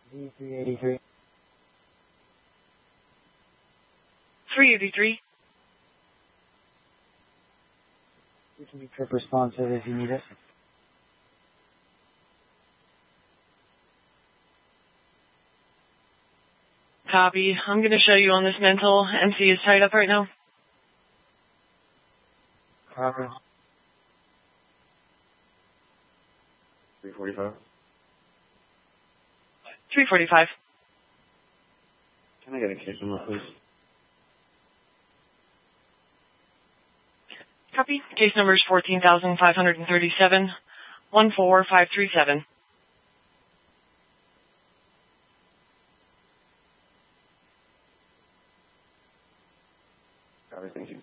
Z383. 383. We can be trip responsive if you need it. Copy. I'm going to show you on this mental. MC is tied up right now. Copy. 345. 345. Can I get a case number, please? Copy. Case number is 14,537, 14537. Copy, thank you.